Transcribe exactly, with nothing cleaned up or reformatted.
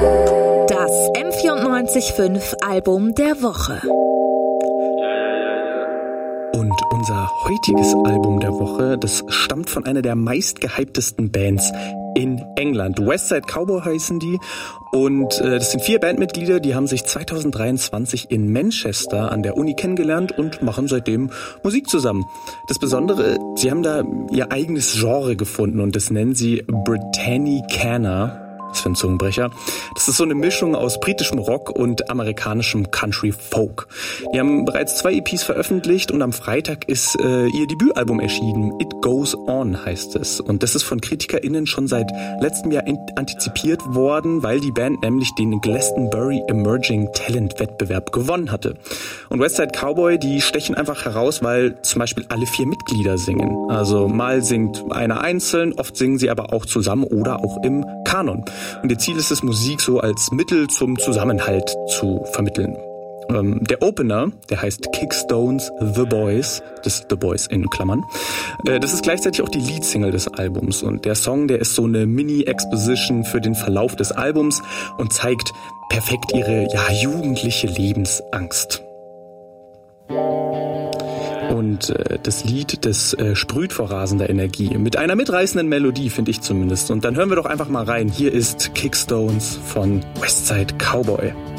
Das M vierundneunzig Komma fünf Album der Woche. Und unser heutiges Album der Woche, das stammt von einer der meistgehyptesten Bands in England. Westside Cowboy heißen die und äh, das sind vier Bandmitglieder, die haben sich zwanzig dreiundzwanzig in Manchester an der Uni kennengelernt und machen seitdem Musik zusammen. Das Besondere, sie haben da ihr eigenes Genre gefunden und das nennen sie Britannicana. Das ist für einen Zungenbrecher. Das ist so eine Mischung aus britischem Rock und amerikanischem Country Folk. Die haben bereits zwei E Ps veröffentlicht und am Freitag ist äh, ihr Debütalbum erschienen. It Goes On heißt es. Und das ist von KritikerInnen schon seit letztem Jahr antizipiert worden, weil die Band nämlich den Glastonbury Emerging Talent Wettbewerb gewonnen hatte. Und Westside Cowboy, die stechen einfach heraus, weil zum Beispiel alle vier Mitglieder singen. Also mal singt einer einzeln, oft singen sie aber auch zusammen oder auch im Kanon. Und ihr Ziel ist es, Musik so als Mittel zum Zusammenhalt zu vermitteln. Ähm, der Opener, der heißt Kickstones The Boys, das ist The Boys in Klammern. Äh, das ist gleichzeitig auch die Leadsingle des Albums. Und der Song, der ist so eine Mini-Exposition für den Verlauf des Albums und zeigt perfekt ihre ja, jugendliche Lebensangst. Und äh, das Lied, das äh, sprüht vor rasender Energie. Mit einer mitreißenden Melodie, finde ich zumindest. Und dann hören wir doch einfach mal rein. Hier ist Kickstones von Westside Cowboy.